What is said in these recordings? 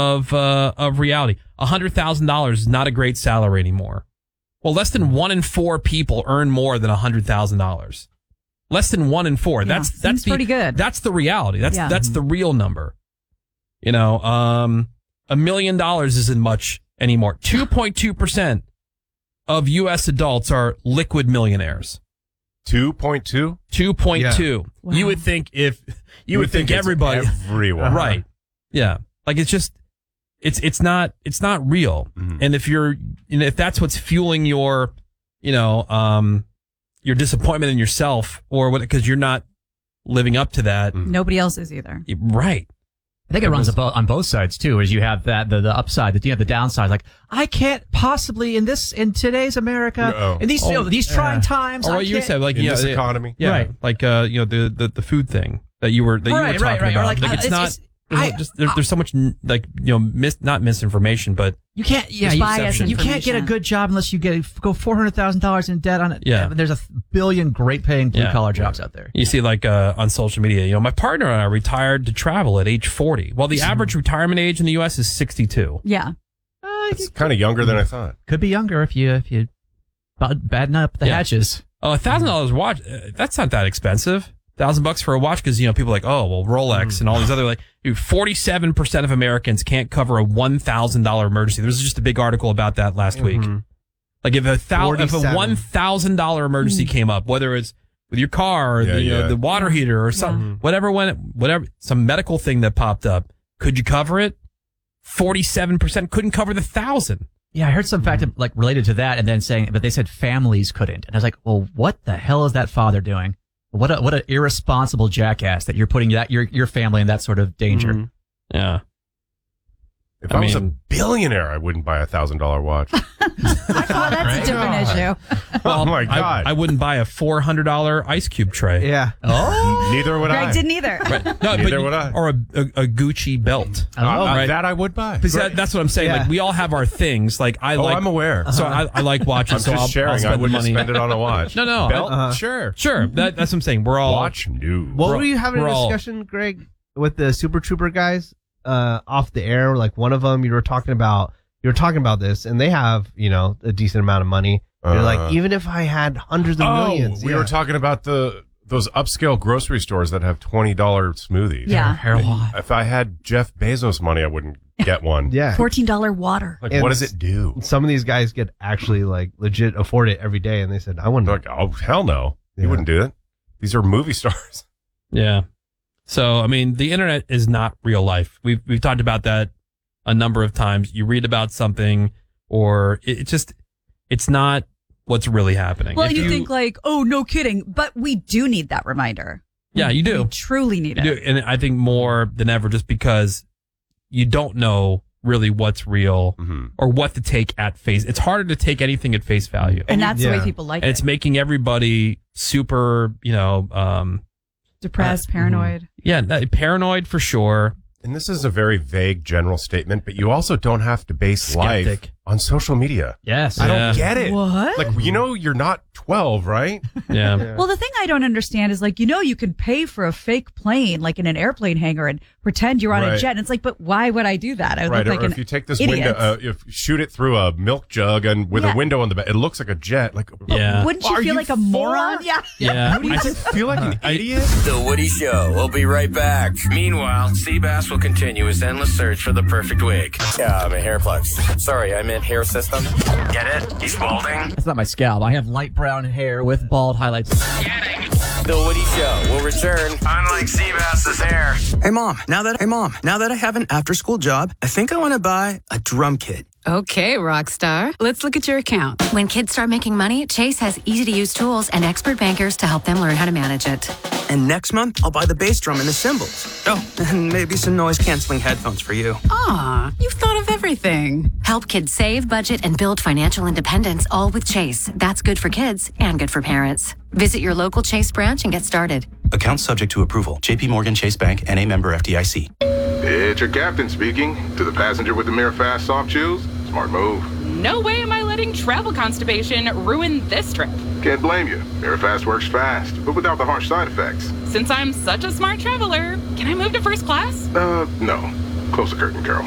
of reality. $100,000 is not a great salary anymore. Well, less than 1 in 4 people earn more than $100,000. Less than 1 in 4. Yeah, that's pretty good. That's the reality. That's the real number. You know, $1 million isn't much anymore. 2.2% of U.S. adults are liquid millionaires. 2.2? 2.2. Wow. You would think everybody, everyone, right? Yeah, like it's not real. Mm-hmm. And if that's what's fueling your disappointment in yourself or what, because you're not living up to that, Nobody else is either. right? I think it runs on both sides too. As you have the upside, that you have the downside. Like I can't possibly in today's America, in these trying times. Or what you said, like in this economy, yeah, right? Like the food thing that you were talking about. Or like it's not. There's so much not misinformation, but you can't. Yeah, you can't get a good job unless you go $400,000 in debt on it. Yeah, there's a billion great paying blue collar jobs out there. You see, like on social media, my partner and I retired to travel at age 40. Well, the average retirement age in the U.S. is 62. Yeah, it's kind of younger than I thought. Could be younger if you batten up the hatches. Oh, $1,000 watch. That's not that expensive. $1,000 for a watch because people are like, oh well, Rolex and all these other 47% of Americans can't cover a $1,000 emergency. There was just a big article about that last week. Like if a $1,000 emergency came up, whether it's with your car or the water heater or something, whatever, some medical thing that popped up, could you cover it? 47% couldn't cover the 1,000. Yeah, I heard some fact like related to that, and then saying, but they said families couldn't, and I was like, well, what the hell is that father doing? What an irresponsible jackass that you're putting your family in that sort of danger. Yeah. If I was a billionaire, I wouldn't buy a $1,000 watch. well, that's a different issue. Well, oh my God! I wouldn't buy a $400 ice cube tray. Yeah. Oh, neither would I. Greg didn't either. Right. No, neither would I. Or a Gucci belt. Right. That I would buy. Because that's what I'm saying. Yeah. Like we all have our things. Like I'm aware. So I like watches. I'm just sharing. I wouldn't spend it on a watch. No. Belt? Sure. That's what I'm saying. We're all watch. No. What were you having a discussion, Greg, with the Super Trooper guys off the air? Like one of them, you were talking about this, and they have a decent amount of money. You're like, even if I had hundreds of millions. We were talking about those upscale grocery stores that have $20 smoothies. Yeah. If I had Jeff Bezos money, I wouldn't get one. Yeah. $14 water. Like, And what does it do? Some of these guys could actually legit afford it every day, and they said, I wouldn't. Like, oh hell no, you wouldn't do that. These are movie stars. Yeah. So I mean, the internet is not real life. We've talked about that a number of times. You read about something, or it's not what's really happening. Well, you think like, oh, no kidding. But we do need that reminder. Yeah, you do. We truly need it. You do. And I think more than ever, just because you don't know really what's real or what to take at face. It's harder to take anything at face value. And that's the way people like it. And it's making everybody super, depressed, paranoid. Yeah, paranoid for sure. And this is a very vague general statement, but you also don't have to base life on social media. Yes. I don't get it. What? Like, you're not 12, right? Yeah. Well, the thing I don't understand is you can pay for a fake plane, like in an airplane hangar, and pretend you're on a jet. And it's like, but why would I do that? I would look like if you take this idiot. window, if you shoot it through a milk jug and with a window on the back, it looks like a jet. Like, wouldn't you feel like a moron? Yeah. Yeah. I feel like an idiot. The Woody Show will be right back. Meanwhile, Seabass will continue his endless search for the perfect wig. Yeah, I'm a hair plugs. Sorry, I meant hair system. Get it? He's balding. That's not my scalp. I have light brown hair with bald highlights. The Woody Show will return. Unlike Seabass's hair. Hey mom, now that I have an after-school job, I think I want to buy a drum kit. Okay, Rockstar. Let's look at your account. When kids start making money, Chase has easy-to-use tools and expert bankers to help them learn how to manage it. And next month, I'll buy the bass drum and the cymbals. Oh, and maybe some noise-canceling headphones for you. Aw, you've thought of everything. Help kids save, budget, and build financial independence, all with Chase. That's good for kids and good for parents. Visit your local Chase branch and get started. Account subject to approval. J.P. Morgan Chase Bank, N.A. member FDIC. It's your captain speaking. To the passenger with the Mirror Fast soft chews, smart move. No way am I letting travel constipation ruin this trip. Can't blame you. Mirror Fast works fast, but without the harsh side effects. Since I'm such a smart traveler, can I move to first class? No. Close the curtain, Carol.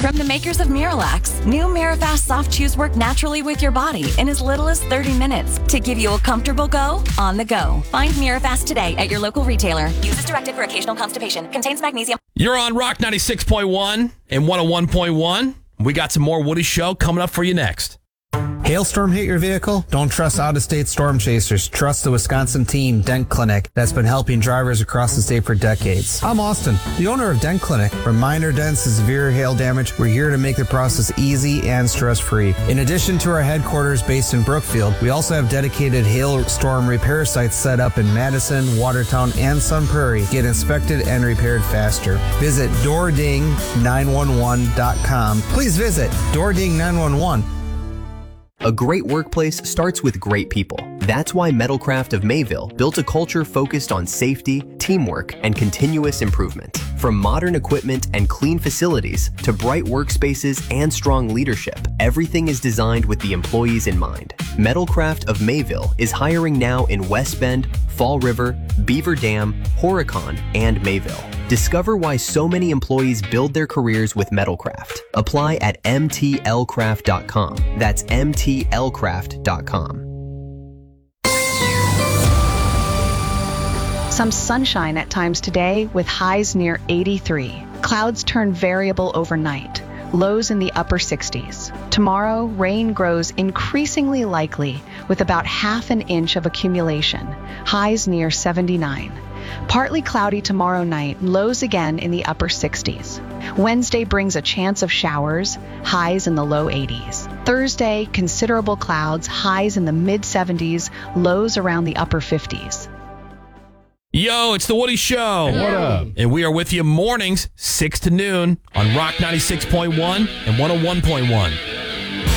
From the makers of Miralax, new Mirafast soft chews work naturally with your body in as little as 30 minutes to give you a comfortable go on the go. Find Mirafast today at your local retailer. Use as directed for occasional constipation. Contains magnesium. You're on Rock 96.1 and 101.1. We got some more Woody Show coming up for you next. Hailstorm hit your vehicle? Don't trust out-of-state storm chasers. Trust the Wisconsin team, Dent Clinic, that's been helping drivers across the state for decades. I'm Austin, the owner of Dent Clinic. From minor dents to severe hail damage, we're here to make the process easy and stress-free. In addition to our headquarters based in Brookfield, we also have dedicated hailstorm repair sites set up in Madison, Watertown, and Sun Prairie. Get inspected and repaired faster. Visit DoorDing911.com. Please visit DoorDing911. A great workplace starts with great people. That's why Metalcraft of Mayville built a culture focused on safety, teamwork, and continuous improvement. From modern equipment and clean facilities to bright workspaces and strong leadership, everything is designed with the employees in mind. Metalcraft of Mayville is hiring now in West Bend, Fall River, Beaver Dam, Horicon, and Mayville. Discover why so many employees build their careers with Metalcraft. Apply at mtlcraft.com. That's mtlcraft.com. Some sunshine at times today with highs near 83. Clouds turn variable overnight. Lows in the upper 60s. Tomorrow, rain grows increasingly likely with about half an inch of accumulation. Highs near 79. Partly cloudy tomorrow night, lows again in the upper 60s. Wednesday brings a chance of showers, highs in the low 80s. Thursday, considerable clouds, highs in the mid 70s, lows around the upper 50s. Yo, it's the Woody Show. What up? And we are with you mornings, 6 to noon on Rock 96.1 and 101.1.